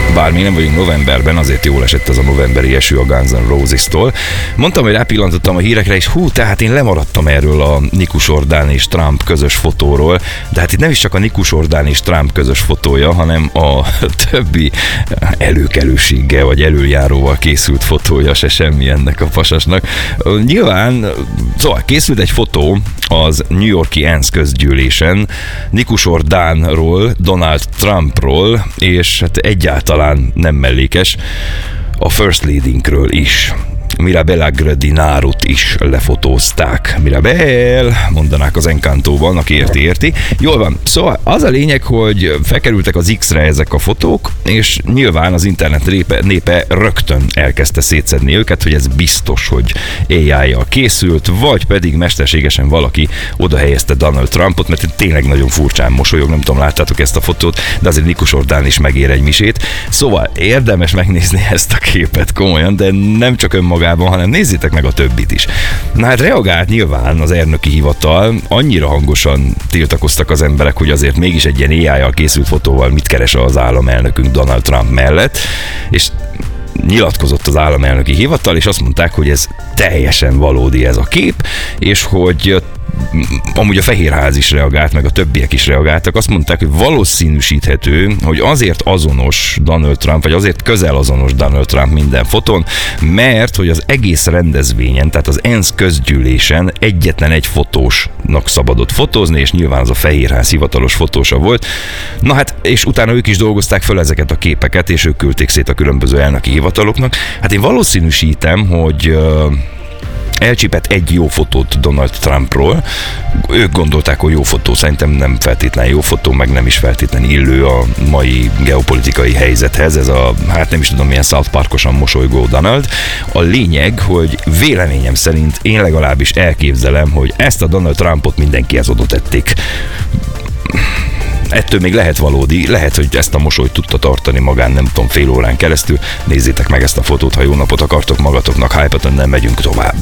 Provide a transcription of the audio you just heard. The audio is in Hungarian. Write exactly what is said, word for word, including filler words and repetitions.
Bár még nem vagyunk novemberben, azért jól esett ez a novemberi eső a Guns N' Roses-tól. Mondtam, hogy rápillantottam a hírekre, és hú, tehát én lemaradtam erről a Nikus Ordán és Trump közös fotóról, de hát itt nem is csak a Nikus Ordán és Trump közös fotója, hanem a többi előkelőséggel vagy előjáróval készült fotója se semmi ennek a pasasnak. Nyilván, szóval készült egy fotó az New York-i ENSZ közgyűlésen Nikus Ordánról, Donald Trumpról, és hát egyáltalán nem mellékes, a First Ladynkről is. Mirabella Gradinarut is lefotózták. Mirabel, mondanák az Encantóban, aki érti, érti. Jól van, szóval az a lényeg, hogy felkerültek az X-re ezek a fotók, és nyilván az internet népe, népe rögtön elkezdte szétszedni őket, hogy ez biztos, hogy á í-jal készült, vagy pedig mesterségesen valaki oda helyezte Donald Trumpot, mert tényleg nagyon furcsán mosolyog, nem tudom, láttátok ezt a fotót, de azért Nikus Ordán is megér egy misét. Szóval érdemes megnézni ezt a képet komolyan, de nem csak önmagában, hanem nézzétek meg a többit is. Na hát reagált nyilván az elnöki hivatal, annyira hangosan tiltakoztak az emberek, hogy azért mégis egy ilyen á í-jal készült fotóval mit keres az államelnökünk Donald Trump mellett, és nyilatkozott az államelnöki hivatal, és azt mondták, hogy ez teljesen valódi ez a kép, és hogy amúgy a Fehérház is reagált, meg a többiek is reagáltak, azt mondták, hogy valószínűsíthető, hogy azért azonos Donald Trump, vagy azért közel azonos Donald Trump minden fotón, mert hogy az egész rendezvényen, tehát az ENSZ közgyűlésen egyetlen egy fotósnak szabadott fotózni, és nyilván az a Fehérház hivatalos fotósa volt. Na hát, és utána ők is dolgozták föl ezeket a képeket, és ők küldték szét a különböző elnöki hivataloknak. Hát én valószínűsítem, hogy elcsípett egy jó fotót Donald Trumpról. Ők gondolták, hogy jó fotó, szerintem nem feltétlenül jó fotó, meg nem is feltétlenül illő a mai geopolitikai helyzethez. Ez a, hát nem is tudom, milyen South Parkosan mosolygó Donald. A lényeg, hogy véleményem szerint én legalábbis elképzelem, hogy ezt a Donald Trumpot mindenkihez oda tették. Ettől még lehet valódi, lehet, hogy ezt a mosolyt tudta tartani magán, nem tudom, fél órán keresztül. Nézzétek meg ezt a fotót, ha jó napot akartok magatoknak, Hype-on, nem megyünk tovább.